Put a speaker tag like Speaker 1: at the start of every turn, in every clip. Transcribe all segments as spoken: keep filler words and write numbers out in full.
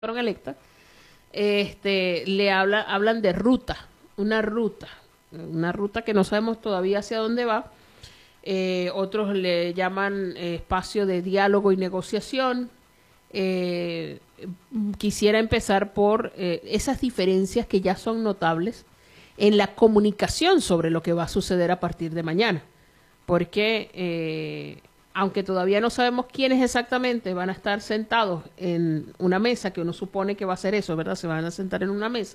Speaker 1: fueron electas, este, le habla, hablan de ruta, una ruta, una ruta que no sabemos todavía hacia dónde va. Eh, otros le llaman eh, espacio de diálogo y negociación. Eh, quisiera empezar por eh, esas diferencias que ya son notables en la comunicación sobre lo que va a suceder a partir de mañana, porque eh, aunque todavía no sabemos quiénes exactamente van a estar sentados en una mesa, que uno supone que va a ser eso, ¿verdad? Se van a sentar en una mesa.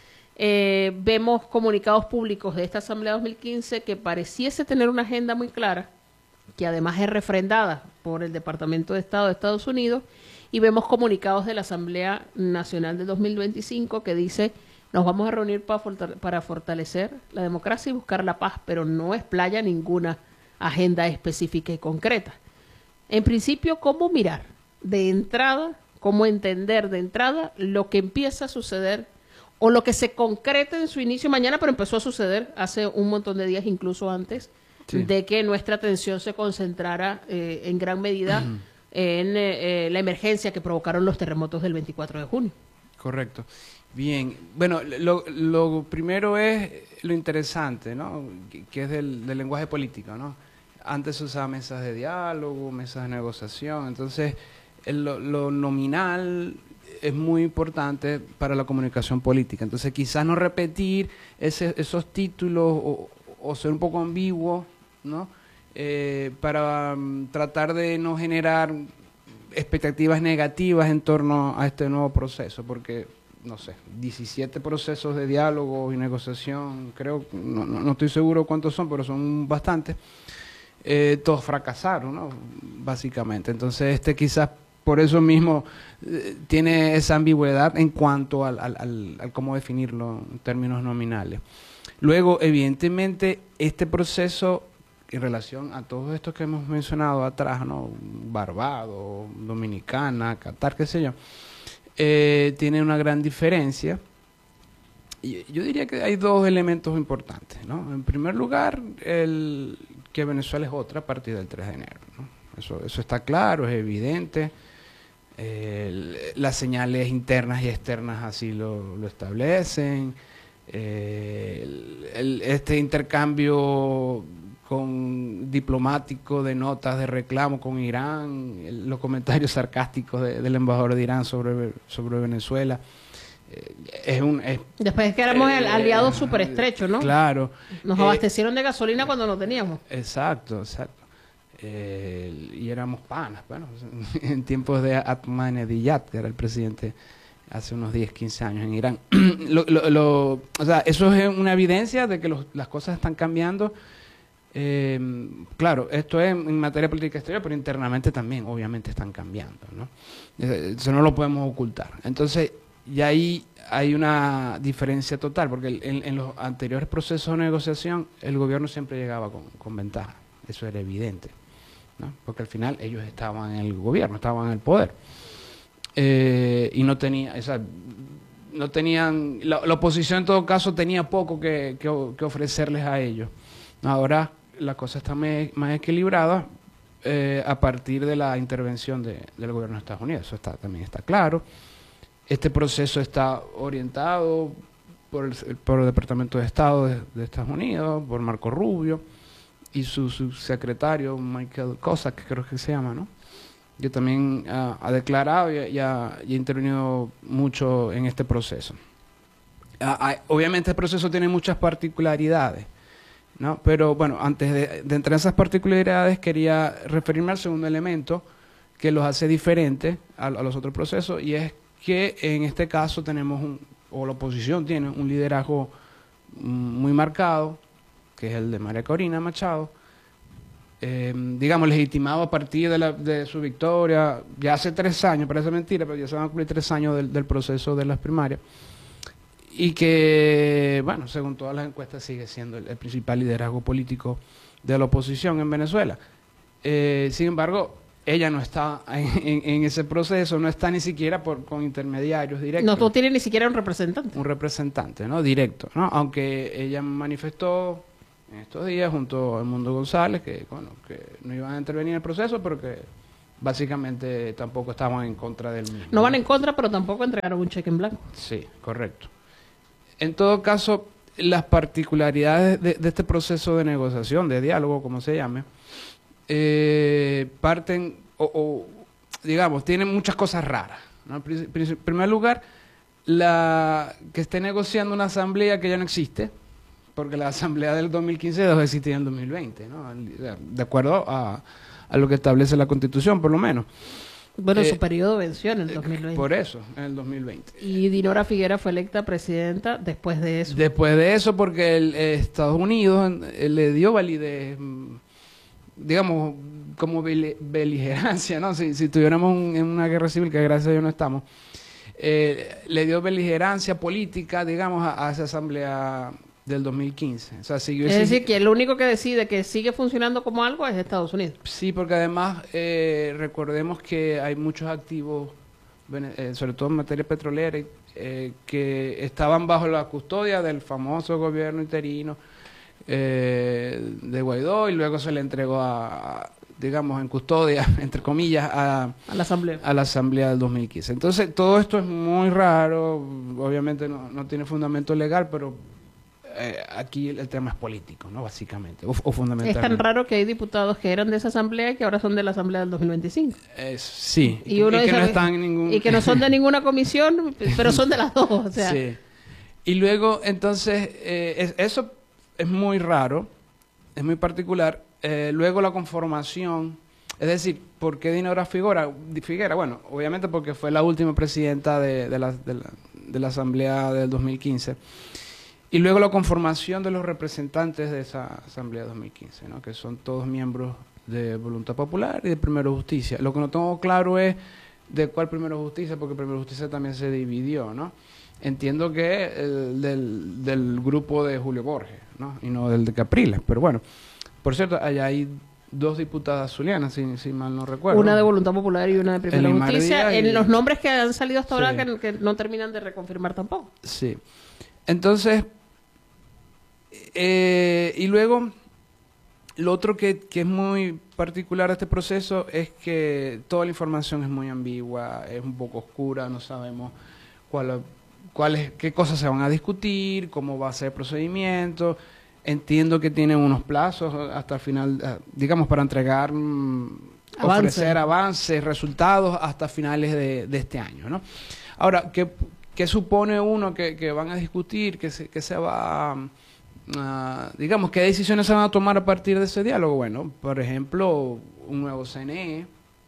Speaker 1: Eh, vemos comunicados públicos de esta Asamblea dos mil quince que pareciese tener una agenda muy clara, que además es refrendada por el Departamento de Estado de Estados Unidos, y vemos comunicados de la Asamblea Nacional de dos mil veinticinco que dice: nos vamos a reunir para, fortale para fortalecer la democracia y buscar la paz, pero no explaya ninguna agenda específica y concreta. En principio, ¿cómo mirar de entrada, cómo entender de entrada lo que empieza a suceder o lo que se concreta en su inicio mañana, pero empezó a suceder hace un montón de días, incluso antes, sí, de que nuestra atención se concentrara eh, en gran medida uh-huh. en eh, la emergencia que provocaron los terremotos del veinticuatro de junio?
Speaker 2: Correcto. Bien, bueno, lo, lo primero es lo interesante, ¿no? Que, que es del, del lenguaje político, ¿no? Antes se usaba mesas de diálogo, mesas de negociación, entonces el, lo, lo nominal es muy importante para la comunicación política. Entonces quizás no repetir ese, esos títulos o, o ser un poco ambiguo, ¿no? Eh, para um, tratar de no generar expectativas negativas en torno a este nuevo proceso, porque, no sé, diecisiete procesos de diálogo y negociación, creo, no, no, no estoy seguro cuántos son, pero son bastantes. Eh, todos fracasaron, ¿no? Básicamente. Entonces, este quizás por eso mismo eh, tiene esa ambigüedad en cuanto al, al, al, al cómo definirlo en términos nominales. Luego, evidentemente, este proceso en relación a todos estos que hemos mencionado atrás, ¿no? Barbados, Dominicana, Qatar, qué sé yo, eh, tiene una gran diferencia. Y yo diría que hay dos elementos importantes, ¿no? En primer lugar, el que Venezuela es otra a partir del tres de enero, ¿no? Eso, eso está claro, es evidente. Eh, las señales internas y externas así lo, lo establecen. Eh, el, el, este intercambio con diplomático de notas de reclamo con Irán, el, los comentarios sarcásticos de, del embajador de Irán sobre, sobre Venezuela. Es un, es,
Speaker 1: Después es que éramos eh, el aliado súper estrecho, ¿no?
Speaker 2: Claro.
Speaker 1: Nos eh, abastecieron de gasolina cuando no teníamos.
Speaker 2: Exacto, exacto. Eh, y éramos panas, bueno, en tiempos de Ahmadinejad, que era el presidente hace unos diez, quince años en Irán. lo, lo, lo, o sea, eso es una evidencia de que los, las cosas están cambiando. Eh, claro, esto es en materia política exterior, pero internamente también, obviamente, están cambiando, ¿no? Eso no lo podemos ocultar. Entonces, y ahí hay una diferencia total, porque en, en los anteriores procesos de negociación el gobierno siempre llegaba con, con ventaja, eso era evidente, ¿no? Porque al final ellos estaban en el gobierno, estaban en el poder, eh, y no tenía, o sea, no tenían, la, la oposición en todo caso tenía poco que, que, que ofrecerles a ellos. Ahora la cosa está me, más equilibrada eh, a partir de la intervención de, del gobierno de Estados Unidos, eso está, también está claro. Este proceso está orientado por el, por el Departamento de Estado de, de Estados Unidos, por Marco Rubio y su, su secretario Michael Cossack, creo que se llama, ¿no? Yo también uh, ha declarado y, y, ha, y ha intervenido mucho en este proceso. Uh, hay, obviamente el proceso tiene muchas particularidades, ¿no? Pero bueno, antes de, de entrar en esas particularidades quería referirme al segundo elemento que los hace diferentes a, a los otros procesos, y es que en este caso tenemos, un, o la oposición tiene un liderazgo muy marcado, que es el de María Corina Machado, eh, digamos, legitimado a partir de, la, de su victoria, ya hace tres años, parece mentira, pero ya se van a cumplir tres años del, del proceso de las primarias, y que, bueno, según todas las encuestas sigue siendo el, el principal liderazgo político de la oposición en Venezuela. Eh, sin embargo, ella no está en, en, en ese proceso, no está ni siquiera por, con intermediarios directos.
Speaker 1: No, no tiene ni siquiera un representante.
Speaker 2: Un representante, ¿no? Directo, ¿no? Aunque ella manifestó en estos días junto a Edmundo González que, bueno, que no iban a intervenir en el proceso, pero que básicamente tampoco estaban en contra del mismo.
Speaker 1: No van en contra, pero tampoco entregaron un cheque en blanco.
Speaker 2: Sí, correcto. En todo caso, las particularidades de, de este proceso de negociación, de diálogo, como se llame, eh, parten, o, o digamos, tienen muchas cosas raras, ¿no? En pri- pri- primer lugar, la que esté negociando una asamblea que ya no existe, porque la asamblea del dos mil quince dejó de existir en el dos mil veinte, ¿no? De acuerdo a, a lo que establece la Constitución, por lo menos.
Speaker 1: Bueno,
Speaker 2: Eh,
Speaker 1: su periodo venció en el dos mil veinte.
Speaker 2: Por eso, en el dos mil veinte.
Speaker 1: Y Dinora Figuera fue electa presidenta después de eso.
Speaker 2: Después de eso, porque el, eh, Estados Unidos eh, le dio validez, mm, digamos, como beli- beligerancia, ¿no? Si, si tuviéramos un- en una guerra civil, que gracias a Dios no estamos, eh, le dio beligerancia política, digamos, a, a esa asamblea del dos mil quince. O sea, siguió
Speaker 1: Es
Speaker 2: exi-
Speaker 1: decir, que el único que decide que sigue funcionando como algo es Estados Unidos.
Speaker 2: Sí, porque además eh, recordemos que hay muchos activos, vene- eh, sobre todo en materia petrolera, eh, que estaban bajo la custodia del famoso gobierno interino eh, de Guaidó y luego se le entregó a, a, digamos, en custodia, entre comillas, a,
Speaker 1: A la Asamblea.
Speaker 2: a la Asamblea del dos mil quince. Entonces, todo esto es muy raro, obviamente no, no tiene fundamento legal, pero eh, aquí el, el tema es político, ¿no? Básicamente, o, o
Speaker 1: Es
Speaker 2: fundamentalmente.
Speaker 1: tan raro que hay diputados que eran de esa asamblea y que ahora son de la asamblea del dos mil veinticinco.
Speaker 2: Es- sí,
Speaker 1: Y
Speaker 2: y,
Speaker 1: uno
Speaker 2: que
Speaker 1: dice-
Speaker 2: no están en ningún...
Speaker 1: Y que no son de ninguna comisión, pero son de las dos. O sea,
Speaker 2: Sí. Y luego, entonces, eh, es- eso es muy raro, es muy particular. Eh, luego la conformación, es decir, ¿por qué Dinora Figuera? Figuera? Bueno, obviamente porque fue la última presidenta de, de la, de, la, de la Asamblea del dos mil quince. Y luego la conformación de los representantes de esa Asamblea dos mil quince, ¿no? Que son todos miembros de Voluntad Popular y de Primero Justicia. Lo que no tengo claro es de cuál Primero Justicia, porque Primero Justicia también se dividió, ¿no? Entiendo que el del, del grupo de Julio Borges, ¿no? Y no del de Capriles, pero bueno. Por cierto, allá hay dos diputadas zulianas, si, si mal no recuerdo.
Speaker 1: una de Voluntad Popular y una de Primera
Speaker 2: Elin María
Speaker 1: Justicia.
Speaker 2: y-
Speaker 1: En los nombres que han salido hasta ahora
Speaker 2: Sí.
Speaker 1: que, que no terminan de reconfirmar tampoco.
Speaker 2: Sí. Entonces, eh, y luego, lo otro que, que es muy particular de este proceso es que toda la información es muy ambigua, es un poco oscura, no sabemos cuál, cuáles, qué cosas se van a discutir, cómo va a ser el procedimiento. Entiendo que tienen unos plazos hasta el final, eh, digamos, para entregar, mm,
Speaker 1: Avance.
Speaker 2: ofrecer avances, resultados hasta finales de, de este año, ¿no? Ahora, ¿qué, qué supone uno que, que van a discutir, que se, que se va, a, digamos, qué decisiones se van a tomar a partir de ese diálogo? Bueno, por ejemplo, un nuevo C N E,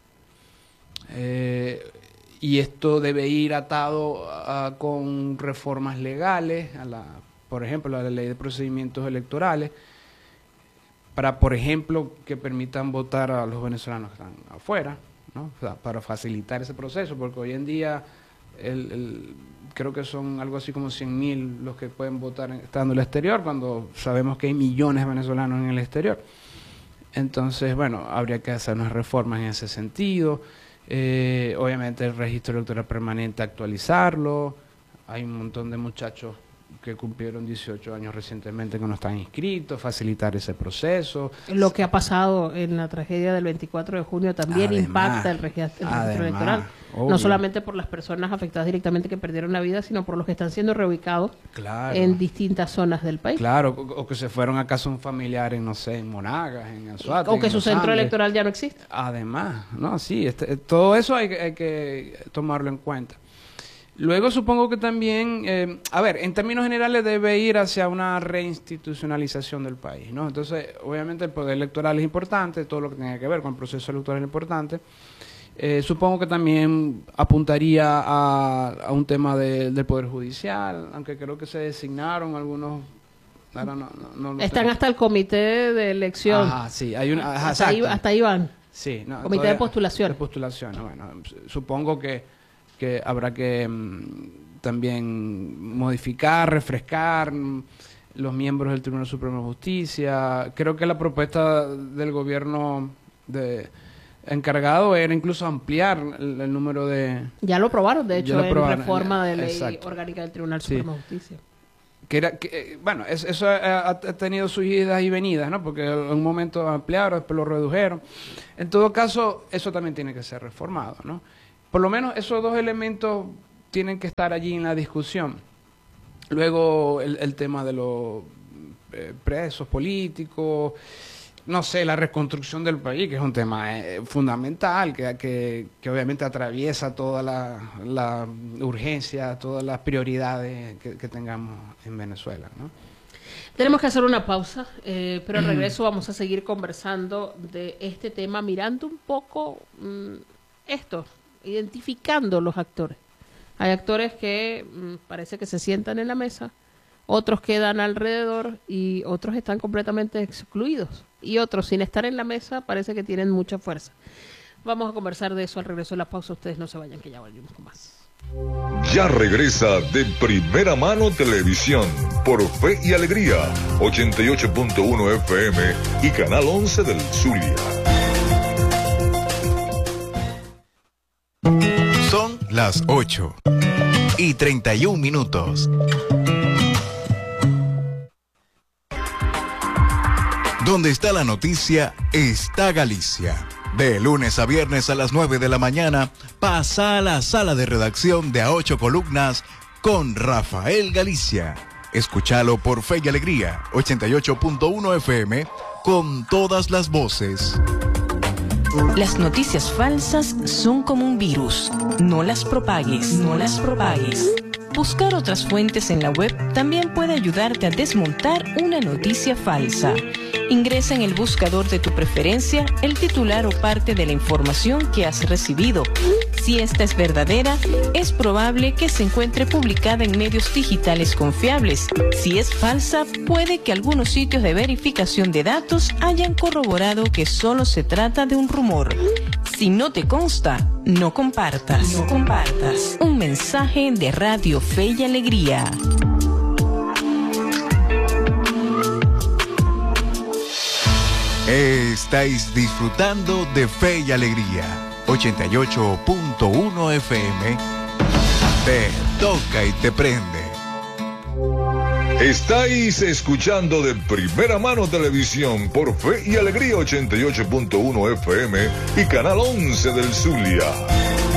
Speaker 2: eh, y esto debe ir atado a- con reformas legales, a la, por ejemplo, a la ley de procedimientos electorales, para, por ejemplo, que permitan votar a los venezolanos que están afuera, ¿no? O sea, para facilitar ese proceso, porque hoy en día el, el- creo que son algo así como cien mil los que pueden votar en- estando en el exterior, cuando sabemos que hay millones de venezolanos en el exterior. Entonces, bueno, habría que hacer unas reformas en ese sentido. Eh, obviamente el registro electoral permanente, actualizarlo. Hay un montón de muchachos que cumplieron dieciocho años recientemente que no están inscritos, facilitar ese proceso.
Speaker 1: Lo que ha pasado en la tragedia del veinticuatro de junio también
Speaker 2: Además,
Speaker 1: impacta el registro, el registro
Speaker 2: además,
Speaker 1: electoral.
Speaker 2: obvio.
Speaker 1: No solamente por las personas afectadas directamente que perdieron la vida, sino por los que están siendo reubicados
Speaker 2: Claro.
Speaker 1: en distintas zonas del país.
Speaker 2: Claro, o, o que se fueron a casa un familiar en, no sé, en Monagas, en Anzoátegui,
Speaker 1: O que
Speaker 2: en
Speaker 1: su
Speaker 2: Los
Speaker 1: centro
Speaker 2: Andes.
Speaker 1: electoral ya no existe.
Speaker 2: Además, no, sí, este, todo eso hay, que- hay que tomarlo en cuenta. Luego supongo que también, eh, a ver, en términos generales debe ir hacia una reinstitucionalización del país, ¿no? Entonces, obviamente el poder electoral es importante, todo lo que tenga que ver con el proceso electoral es importante. Eh, supongo que también apuntaría a, a un tema de- del poder judicial, aunque creo que se designaron algunos. Ahora no, no, no lo
Speaker 1: Están
Speaker 2: sé.
Speaker 1: hasta el comité de elección.
Speaker 2: Ajá, sí, hay una. ajá,
Speaker 1: hasta, ahí,
Speaker 2: exacto.
Speaker 1: hasta ahí van.
Speaker 2: Sí, no,
Speaker 1: Comité
Speaker 2: todavía-
Speaker 1: de postulación.
Speaker 2: De postulación, bueno, supongo que, que habrá que mm, también modificar, refrescar mm, los miembros del Tribunal Supremo de Justicia. Creo que la propuesta del gobierno de encargado era incluso ampliar el, el número de...
Speaker 1: Ya lo aprobaron, de
Speaker 2: Ya
Speaker 1: hecho,
Speaker 2: lo
Speaker 1: en
Speaker 2: aprobaron,
Speaker 1: reforma de ley
Speaker 2: exacto.
Speaker 1: orgánica del Tribunal
Speaker 2: Sí.
Speaker 1: Supremo de Justicia.
Speaker 2: que era, que, bueno, es, eso ha, ha tenido sus idas y venidas, ¿no? Porque en un momento ampliaron, después lo redujeron. En todo caso, eso también tiene que ser reformado, ¿no? Por lo menos esos dos elementos tienen que estar allí en la discusión. Luego el, el tema de los eh, presos políticos, no sé, la reconstrucción del país, que es un tema eh, fundamental, que, que, que obviamente atraviesa toda la, la urgencia, todas las prioridades que, que tengamos en Venezuela, ¿no?
Speaker 1: Tenemos que hacer una pausa, eh, pero al regreso vamos a seguir conversando de este tema, mirando un poco mmm, esto, identificando los actores. Hay actores que mmm, parece que se sientan en la mesa, otros quedan alrededor y otros están completamente excluidos. Y otros, sin estar en la mesa, parece que tienen mucha fuerza. Vamos a conversar de eso al regreso de la pausa. Ustedes no se vayan, que ya volvemos con más.
Speaker 3: Ya regresa De Primera Mano Televisión por Fe y Alegría, ochenta y ocho punto uno F M y Canal once del Zulia.
Speaker 4: Son las ocho y treinta y un minutos. Donde está la noticia, está Galicia. De lunes a viernes a las nueve de la mañana, pasa a la sala de redacción de A Ocho Columnas con Rafael Galicia. Escúchalo por Fe y Alegría, ochenta y ocho punto uno F M, con todas las voces.
Speaker 5: Las noticias falsas son como un virus. No las propagues, no las propagues. Buscar otras fuentes en la web también puede ayudarte a desmontar una noticia falsa. Ingresa en el buscador de tu preferencia el titular o parte de la información que has recibido. Si esta es verdadera, es probable que se encuentre publicada en medios digitales confiables. Si es falsa, puede que algunos sitios de verificación de datos hayan corroborado que solo se trata de un rumor. Si no te consta, no compartas. No compartas. Un mensaje de Radio Fe y Alegría.
Speaker 4: Estáis disfrutando de Fe y Alegría, ochenta y ocho punto uno F M. Te toca y te prende.
Speaker 3: Estáis escuchando De Primera Mano Televisión por Fe y Alegría, ochenta y ocho punto uno F M y Canal once del Zulia.